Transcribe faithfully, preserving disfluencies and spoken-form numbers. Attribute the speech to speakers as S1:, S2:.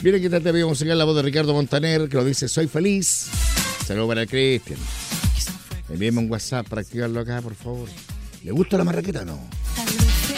S1: Miren que te pido musical la voz de Ricardo Montaner, que lo dice soy feliz. Saludos para el Cristian. Envíenme un WhatsApp para activarlo acá, por favor. ¿Le gusta la marraqueta o no?